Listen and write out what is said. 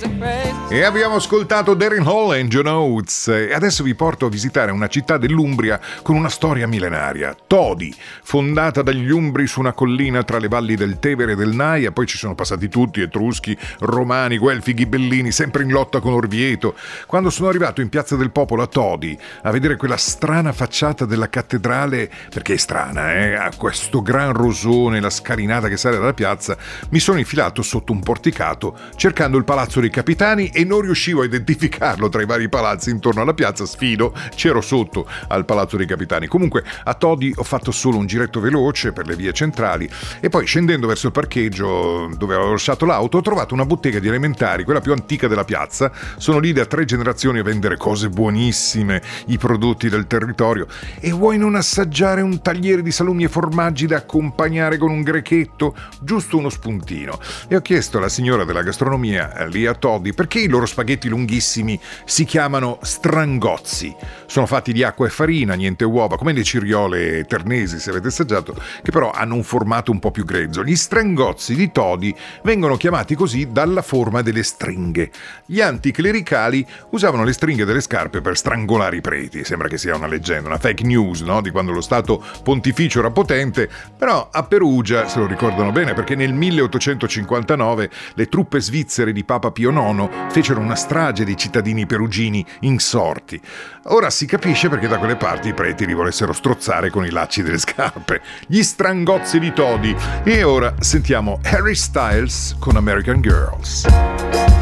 E abbiamo ascoltato Darin Hall e John Oates e adesso vi porto a visitare una città dell'Umbria con una storia millenaria, Todi, fondata dagli Umbri su una collina tra le valli del Tevere e del Naia. Poi ci sono passati tutti, Etruschi, Romani, Guelfi, Ghibellini, sempre in lotta con Orvieto. Quando sono arrivato in Piazza del Popolo a Todi a vedere quella strana facciata della cattedrale, perché è strana, ha questo gran rosone, la scalinata che sale dalla piazza, mi sono infilato sotto un porticato cercando il Palazzo dei Capitani e non riuscivo a identificarlo tra i vari palazzi intorno alla piazza. Sfido, c'ero sotto al Palazzo dei Capitani. Comunque a Todi ho fatto solo un giretto veloce per le vie centrali e poi scendendo verso il parcheggio dove avevo lasciato l'auto ho trovato una bottega di elementari, quella più antica della piazza. Sono lì da 3 generazioni a vendere cose buonissime, i prodotti del territorio. E vuoi non assaggiare un tagliere di salumi e formaggi da accompagnare con un grechetto? Giusto uno spuntino. E ho chiesto alla signora della gastronomia lì a Todi perché i loro spaghetti lunghissimi si chiamano strangozzi. Sono fatti di acqua e farina, niente uova, come le ciriole ternesi, se avete assaggiato, che però hanno un formato un po' più grezzo. Gli strangozzi di Todi vengono chiamati così dalla forma delle stringhe. Gli anticlericali usavano le stringhe delle scarpe per strangolare i preti. Sembra che sia una leggenda, una fake news, no? Di quando lo Stato Pontificio era potente, però a Perugia se lo ricordano bene perché nel 1859 le truppe svizzere di Papa Pio IX fecero una strage dei cittadini perugini insorti. Ora si capisce perché da quelle parti i preti li volessero strozzare con i lacci delle scarpe. Gli strangozzi di Todi. E ora sentiamo Harry Styles con American Girls.